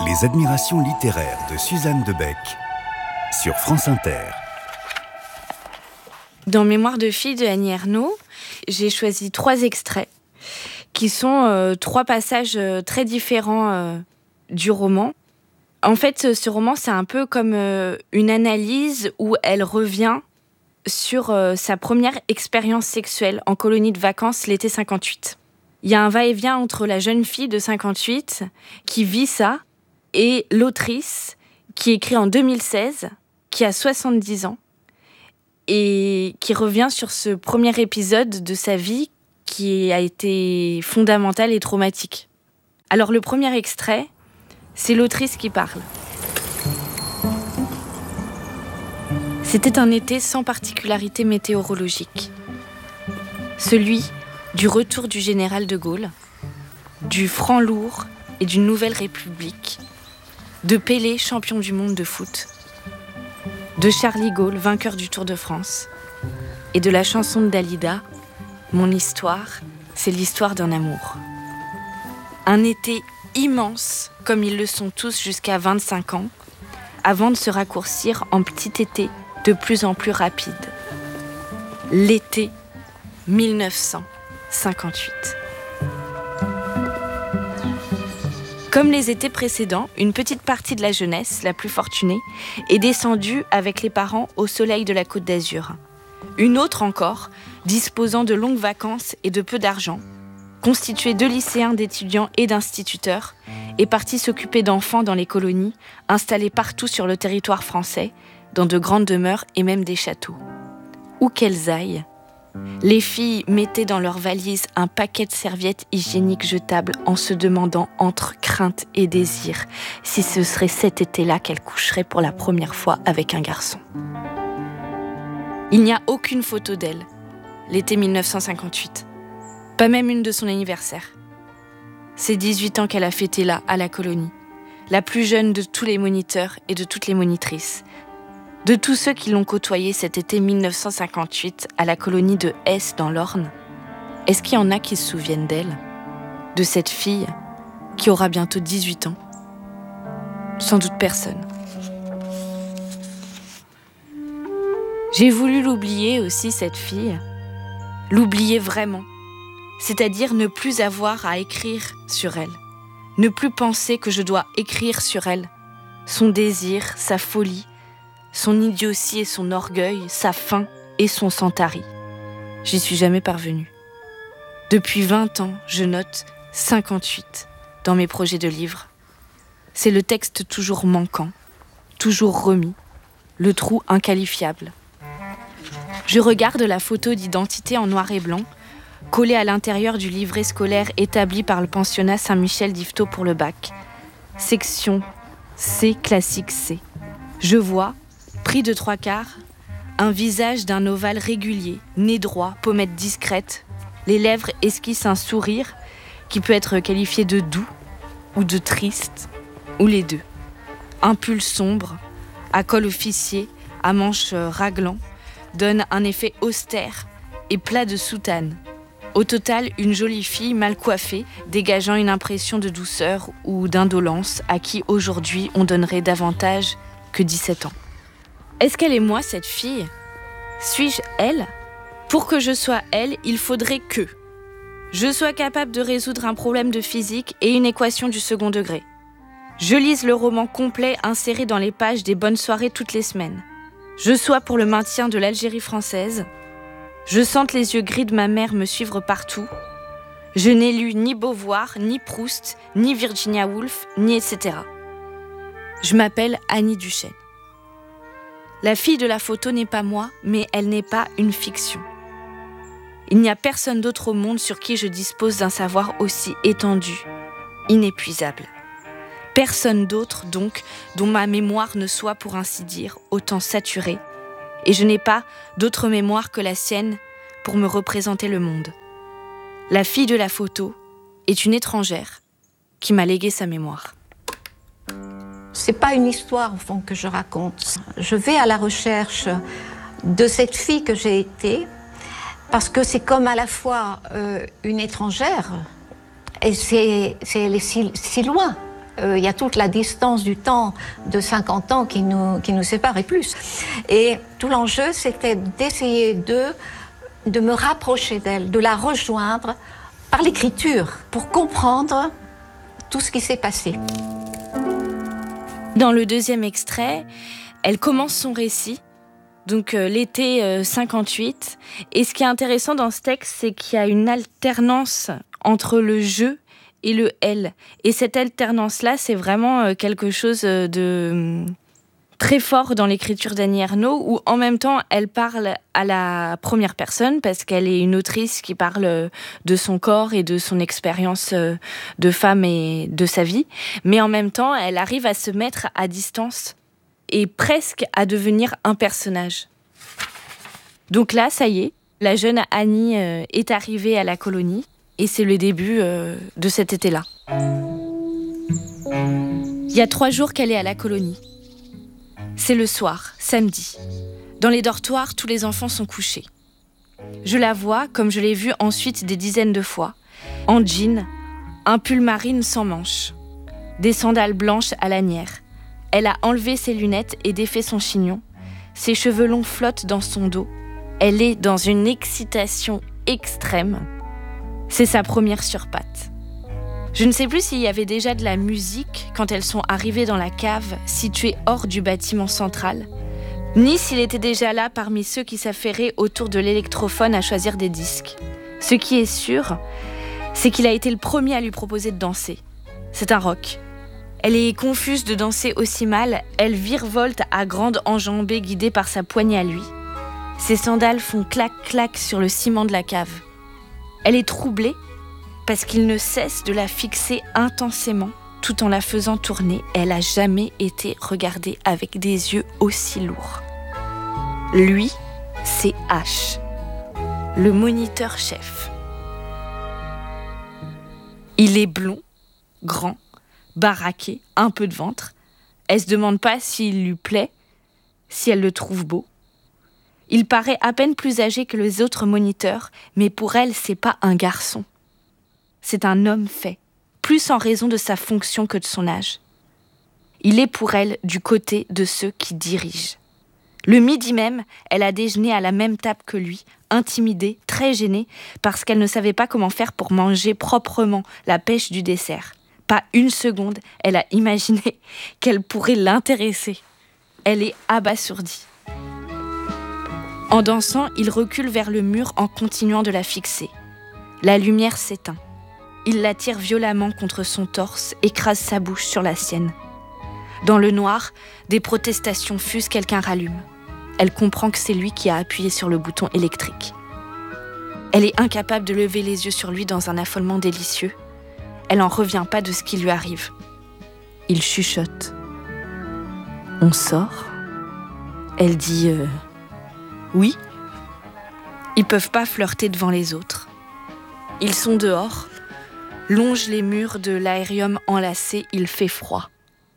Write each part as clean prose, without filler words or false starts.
Les admirations littéraires de Suzanne Debec sur France Inter. Dans Mémoire de fille de Annie Ernaux, j'ai choisi 3 extraits qui sont 3 passages très différents du roman. En fait, ce roman, c'est un peu comme une analyse où elle revient sur sa première expérience sexuelle en colonie de vacances l'été 58. Il y a un va-et-vient entre la jeune fille de 58 qui vit ça et l'autrice qui écrit en 2016, qui a 70 ans et qui revient sur ce premier épisode de sa vie qui a été fondamental et traumatique. Alors le premier extrait, c'est l'autrice qui parle. C'était un été sans particularité météorologique. Celui du retour du général de Gaulle, du franc lourd et d'une nouvelle république, de Pelé, champion du monde de foot, de Charlie Gaulle, vainqueur du Tour de France, et de la chanson de Dalida, Mon histoire, c'est l'histoire d'un amour. Un été immense, comme ils le sont tous jusqu'à 25 ans, avant de se raccourcir en petit été de plus en plus rapide. L'été 1958. Comme les étés précédents, une petite partie de la jeunesse, la plus fortunée, est descendue avec les parents au soleil de la Côte d'Azur. Une autre encore, disposant de longues vacances et de peu d'argent, constituée de lycéens, d'étudiants et d'instituteurs, est partie s'occuper d'enfants dans les colonies, installés partout sur le territoire français, dans de grandes demeures et même des châteaux. Où qu'elles aillent, les filles mettaient dans leurs valises un paquet de serviettes hygiéniques jetables en se demandant entre crainte et désir si ce serait cet été-là qu'elles coucheraient pour la première fois avec un garçon. Il n'y a aucune photo d'elle, l'été 1958. Pas même une de son anniversaire. C'est 18 ans qu'elle a fêté là, à la colonie. La plus jeune de tous les moniteurs et de toutes les monitrices. De tous ceux qui l'ont côtoyée cet été 1958 à la colonie de Hesse dans l'Orne, est-ce qu'il y en a qui se souviennent d'elle? De cette fille qui aura bientôt 18 ans? Sans doute personne. J'ai voulu l'oublier aussi, cette fille. L'oublier vraiment. C'est-à-dire ne plus avoir à écrire sur elle. Ne plus penser que je dois écrire sur elle. Son désir, sa folie, son idiotie et son orgueil, sa faim et son sans-tari. J'y suis jamais parvenue. Depuis 20 ans, je note 58 dans mes projets de livres. C'est le texte toujours manquant, toujours remis, le trou inqualifiable. Je regarde la photo d'identité en noir et blanc, collée à l'intérieur du livret scolaire établi par le pensionnat Saint-Michel d'Yvetot pour le bac. Section C, classique C. Je vois, pris de 3/4, un visage d'un ovale régulier, nez droit, pommettes discrètes. Les lèvres esquissent un sourire qui peut être qualifié de doux ou de triste, ou les deux. Un pull sombre, à col officier, à manches raglant, donne un effet austère et plat de soutane. Au total, une jolie fille mal coiffée, dégageant une impression de douceur ou d'indolence à qui aujourd'hui on donnerait davantage que 17 ans. Est-ce qu'elle est moi, cette fille? Suis-je elle? Pour que je sois elle, il faudrait que je sois capable de résoudre un problème de physique et une équation du second degré. Je lise le roman complet inséré dans les pages des bonnes soirées toutes les semaines. Je sois pour le maintien de l'Algérie française. Je sente les yeux gris de ma mère me suivre partout. Je n'ai lu ni Beauvoir, ni Proust, ni Virginia Woolf, ni etc. Je m'appelle Annie Duchesne. La fille de la photo n'est pas moi, mais elle n'est pas une fiction. Il n'y a personne d'autre au monde sur qui je dispose d'un savoir aussi étendu, inépuisable. Personne d'autre, donc, dont ma mémoire ne soit, pour ainsi dire, autant saturée, et je n'ai pas d'autre mémoire que la sienne pour me représenter le monde. La fille de la photo est une étrangère qui m'a légué sa mémoire. C'est pas une histoire, au fond, que je raconte. Je vais à la recherche de cette fille que j'ai été, parce que c'est comme à la fois une étrangère, et elle est si loin. il y a toute la distance du temps de 50 ans qui nous sépare et plus. Et tout l'enjeu, c'était d'essayer de me rapprocher d'elle, de la rejoindre par l'écriture, pour comprendre tout ce qui s'est passé. Dans le deuxième extrait, elle commence son récit, donc l'été 58. Et ce qui est intéressant dans ce texte, c'est qu'il y a une alternance entre le « je » et le « elle ». Et cette alternance-là, c'est vraiment quelque chose de très fort dans l'écriture d'Annie Ernaux, où en même temps, elle parle à la première personne, parce qu'elle est une autrice qui parle de son corps et de son expérience de femme et de sa vie. Mais en même temps, elle arrive à se mettre à distance et presque à devenir un personnage. Donc là, ça y est, la jeune Annie est arrivée à la colonie, et c'est le début de cet été-là. Il y a 3 jours qu'elle est à la colonie. C'est le soir, samedi. Dans les dortoirs, tous les enfants sont couchés. Je la vois, comme je l'ai vue ensuite des dizaines de fois, en jean, un pull marine sans manches, des sandales blanches à lanière. Elle a enlevé ses lunettes et défait son chignon. Ses cheveux longs flottent dans son dos. Elle est dans une excitation extrême. C'est sa première surpatte. Je ne sais plus s'il y avait déjà de la musique quand elles sont arrivées dans la cave située hors du bâtiment central, ni s'il était déjà là parmi ceux qui s'affairaient autour de l'électrophone à choisir des disques. Ce qui est sûr, c'est qu'il a été le premier à lui proposer de danser. C'est un rock. Elle est confuse de danser aussi mal, elle virevolte à grande enjambée guidée par sa poignée à lui. Ses sandales font clac-clac sur le ciment de la cave. Elle est troublée parce qu'il ne cesse de la fixer intensément tout en la faisant tourner. Elle n'a jamais été regardée avec des yeux aussi lourds. Lui, c'est H, le moniteur-chef. Il est blond, grand, baraqué, un peu de ventre. Elle se demande pas s'il lui plaît, si elle le trouve beau. Il paraît à peine plus âgé que les autres moniteurs, mais pour elle, c'est pas un garçon. C'est un homme fait, plus en raison de sa fonction que de son âge. Il est pour elle du côté de ceux qui dirigent. Le midi même, elle a déjeuné à la même table que lui, intimidée, très gênée, parce qu'elle ne savait pas comment faire pour manger proprement la pêche du dessert. Pas une seconde, elle a imaginé qu'elle pourrait l'intéresser. Elle est abasourdie. En dansant, il recule vers le mur en continuant de la fixer. La lumière s'éteint. Il la tire violemment contre son torse, écrase sa bouche sur la sienne. Dans le noir, des protestations fusent, quelqu'un rallume. Elle comprend que c'est lui qui a appuyé sur le bouton électrique. Elle est incapable de lever les yeux sur lui dans un affolement délicieux. Elle n'en revient pas de ce qui lui arrive. Il chuchote. On sort ? Elle dit oui. Ils peuvent pas flirter devant les autres. Ils sont dehors, longent les murs de l'aérium enlacé, il fait froid.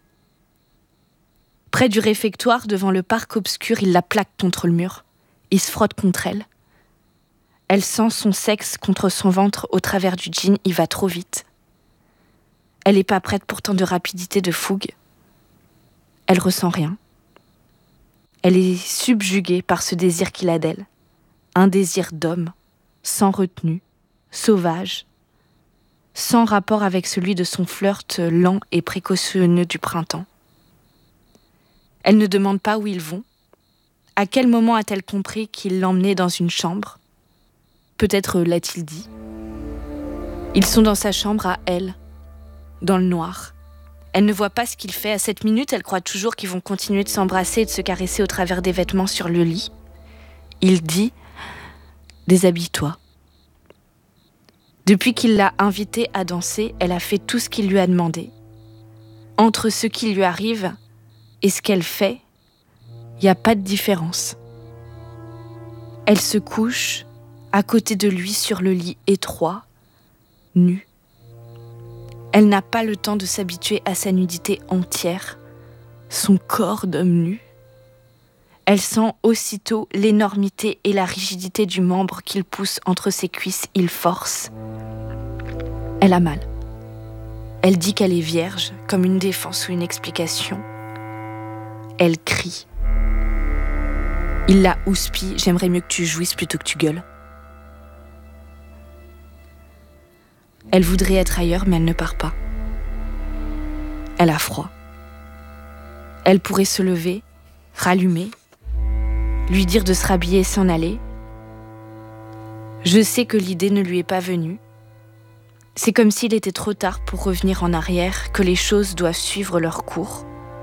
Près du réfectoire, devant le parc obscur, il la plaque contre le mur. Il se frotte contre elle. Elle sent son sexe contre son ventre au travers du jean, il va trop vite. Elle n'est pas prête pour tant de rapidité, de fougue. Elle ressent rien. Elle est subjuguée par ce désir qu'il a d'elle. Un désir d'homme, sans retenue, sauvage, sans rapport avec celui de son flirt lent et précautionneux du printemps. Elle ne demande pas où ils vont. À quel moment a-t-elle compris qu'il l'emmenait dans une chambre ? Peut-être l'a-t-il dit. Ils sont dans sa chambre à elle, dans le noir. Elle ne voit pas ce qu'il fait. À cette minute, elle croit toujours qu'ils vont continuer de s'embrasser et de se caresser au travers des vêtements sur le lit. Il dit « Déshabille-toi ». Depuis qu'il l'a invitée à danser, elle a fait tout ce qu'il lui a demandé. Entre ce qui lui arrive et ce qu'elle fait, il n'y a pas de différence. Elle se couche à côté de lui sur le lit étroit, nue. Elle n'a pas le temps de s'habituer à sa nudité entière, son corps d'homme nu. Elle sent aussitôt l'énormité et la rigidité du membre qu'il pousse entre ses cuisses, il force. Elle a mal. Elle dit qu'elle est vierge, comme une défense ou une explication. Elle crie. Il la houspille, j'aimerais mieux que tu jouisses plutôt que tu gueules. Elle voudrait être ailleurs, mais elle ne part pas. Elle a froid. Elle pourrait se lever, rallumer, lui dire de se rhabiller et s'en aller. Je sais que l'idée ne lui est pas venue. C'est comme s'il était trop tard pour revenir en arrière, que les choses doivent suivre leur cours.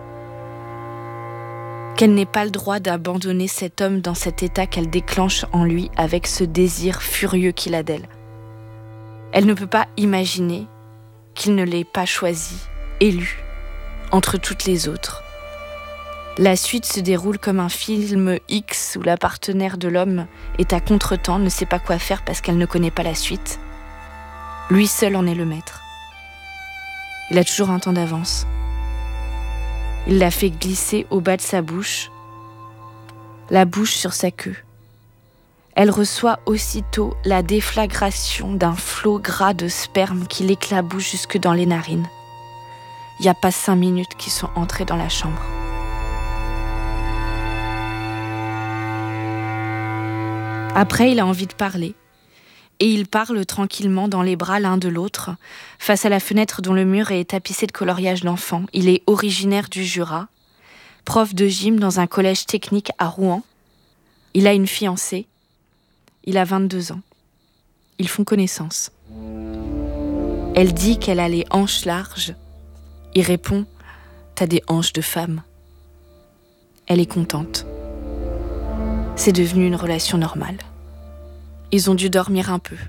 Qu'elle n'ait pas le droit d'abandonner cet homme dans cet état qu'elle déclenche en lui avec ce désir furieux qu'il a d'elle. Elle ne peut pas imaginer qu'il ne l'ait pas choisi, élu, entre toutes les autres. La suite se déroule comme un film X où la partenaire de l'homme est à contretemps, ne sait pas quoi faire parce qu'elle ne connaît pas la suite. Lui seul en est le maître. Il a toujours un temps d'avance. Il la fait glisser au bas de sa bouche, la bouche sur sa queue. Elle reçoit aussitôt la déflagration d'un flot gras de sperme qui l'éclabousse jusque dans les narines. Il n'y a pas 5 minutes qu'ils sont entrés dans la chambre. Après, il a envie de parler. Et ils parlent tranquillement dans les bras l'un de l'autre, face à la fenêtre dont le mur est tapissé de coloriage d'enfants. Il est originaire du Jura, prof de gym dans un collège technique à Rouen. Il a une fiancée. Il a 22 ans. Ils font connaissance. Elle dit qu'elle a les hanches larges. Il répond « T'as des hanches de femme ». Elle est contente. C'est devenu une relation normale. Ils ont dû dormir un peu.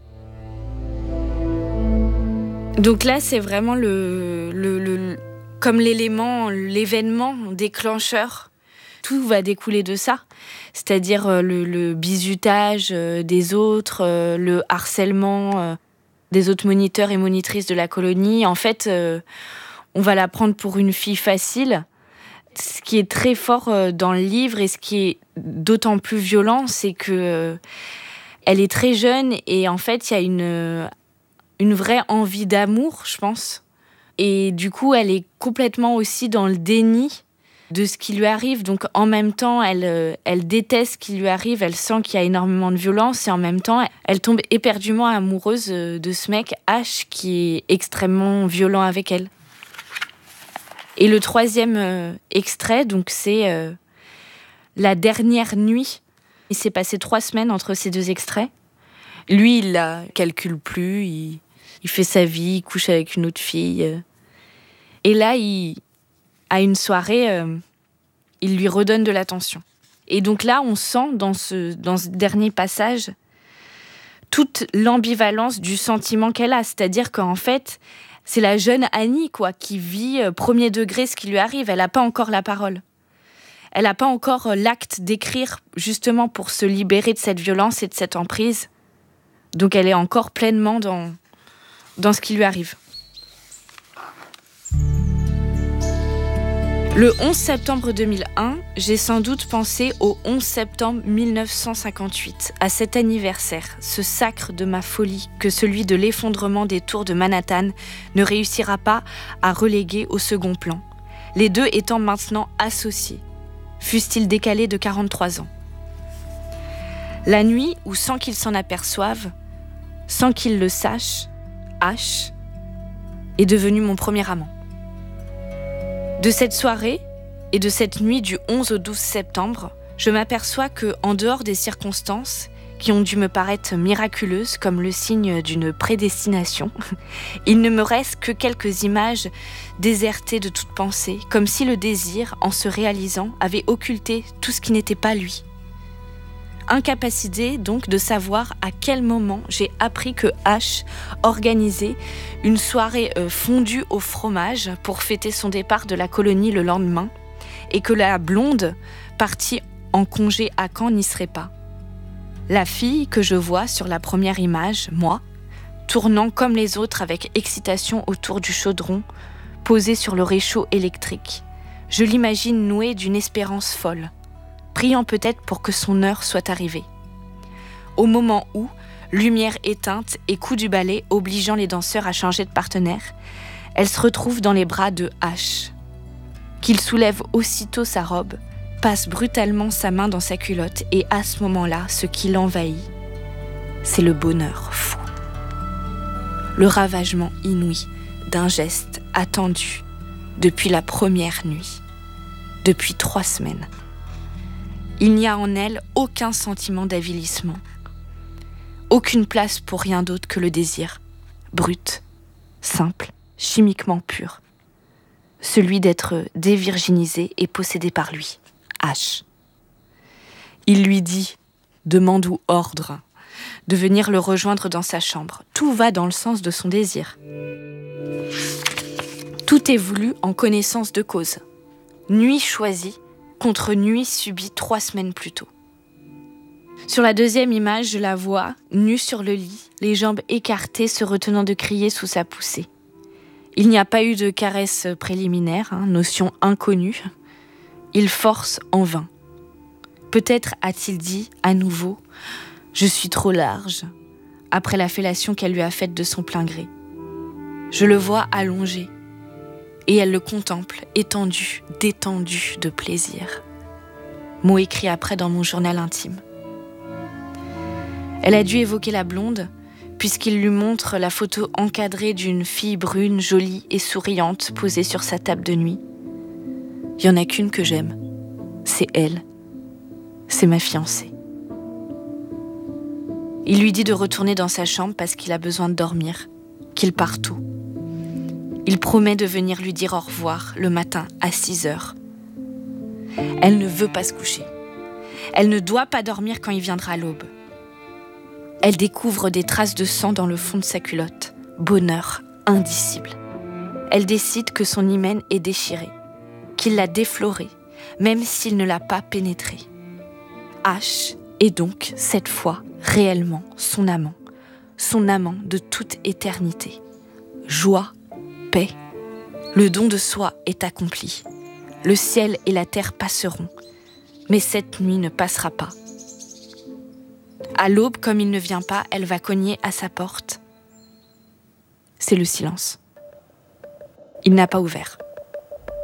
Donc là, c'est vraiment comme l'événement déclencheur. Tout va découler de ça. C'est-à-dire le bizutage des autres, le harcèlement des autres moniteurs et monitrices de la colonie. En fait, on va la prendre pour une fille facile. Ce qui est très fort dans le livre et ce qui est d'autant plus violent, c'est que elle est très jeune et en fait, il y a une vraie envie d'amour, je pense. Et du coup, elle est complètement aussi dans le déni de ce qui lui arrive. Donc, en même temps, elle déteste ce qui lui arrive. Elle sent qu'il y a énormément de violence. Et en même temps, elle tombe éperdument amoureuse de ce mec, H, qui est extrêmement violent avec elle. Et le troisième extrait, donc, c'est la dernière nuit. Il s'est passé 3 semaines entre ces 2 extraits. Lui, il la calcule plus, il fait sa vie, il couche avec une autre fille. Et là, à une soirée, il lui redonne de l'attention. Et donc là, on sent dans ce dernier passage toute l'ambivalence du sentiment qu'elle a. C'est-à-dire qu'en fait, c'est la jeune Annie qui vit premier degré ce qui lui arrive. Elle n'a pas encore la parole. Elle n'a pas encore l'acte d'écrire, justement, pour se libérer de cette violence et de cette emprise. Donc elle est encore pleinement dans ce qui lui arrive. Le 11 septembre 2001, j'ai sans doute pensé au 11 septembre 1958, à cet anniversaire, ce sacre de ma folie que celui de l'effondrement des tours de Manhattan ne réussira pas à reléguer au second plan, les deux étant maintenant associés, fussent-ils décalés de 43 ans. La nuit où, sans qu'ils s'en aperçoivent, sans qu'ils le sachent, H est devenu mon premier amant. De cette soirée et de cette nuit du 11 au 12 septembre, je m'aperçois que, en dehors des circonstances qui ont dû me paraître miraculeuses comme le signe d'une prédestination, il ne me reste que quelques images désertées de toute pensée, comme si le désir, en se réalisant, avait occulté tout ce qui n'était pas lui. Incapacité donc de savoir à quel moment j'ai appris que H organisait une soirée fondue au fromage pour fêter son départ de la colonie le lendemain et que la blonde, partie en congé à Caen, n'y serait pas. La fille que je vois sur la première image, moi, tournant comme les autres avec excitation autour du chaudron, posée sur le réchaud électrique, je l'imagine nouée d'une espérance folle, priant peut-être pour que son heure soit arrivée. Au moment où, lumière éteinte et coup du balai obligeant les danseurs à changer de partenaire, Elle se retrouve dans les bras de H, qu'il soulève aussitôt sa robe, passe brutalement sa main dans sa culotte et à ce moment-là, ce qui l'envahit, c'est le bonheur fou. Le ravagement inouï d'un geste attendu depuis la première nuit, depuis 3 semaines. Il n'y a en elle aucun sentiment d'avilissement, aucune place pour rien d'autre que le désir, brut, simple, chimiquement pur, celui d'être dévirginisé et possédé par lui, H. Il lui dit, demande ou ordre, de venir le rejoindre dans sa chambre. Tout va dans le sens de son désir. Tout est voulu en connaissance de cause. Nuit choisie contre nuit subie 3 semaines plus tôt. Sur la deuxième image, je la vois, nue sur le lit, les jambes écartées, se retenant de crier sous sa poussée. Il n'y a pas eu de caresse préliminaire, notion inconnue. Il force en vain. Peut-être a-t-il dit, à nouveau, « Je suis trop large », après la fellation qu'elle lui a faite de son plein gré. Je le vois allongé, et elle le contemple, étendu, détendu de plaisir. Mot écrit après dans mon journal intime. Elle a dû évoquer la blonde, puisqu'il lui montre la photo encadrée d'une fille brune, jolie et souriante posée sur sa table de nuit. Il n'y en a qu'une que j'aime. C'est elle. C'est ma fiancée. Il lui dit de retourner dans sa chambre parce qu'il a besoin de dormir, qu'il part tôt. Il promet de venir lui dire au revoir le matin à 6h. Elle ne veut pas se coucher. Elle ne doit pas dormir quand il viendra à l'aube. Elle découvre des traces de sang dans le fond de sa culotte. Bonheur indicible. Elle décide que son hymen est déchiré, qu'il l'a défloré, même s'il ne l'a pas pénétré. H est donc, cette fois, réellement son amant de toute éternité. Joie, paix, le don de soi est accompli. Le ciel et la terre passeront, mais cette nuit ne passera pas. À l'aube, comme il ne vient pas, elle va cogner à sa porte. C'est le silence. Il n'a pas ouvert.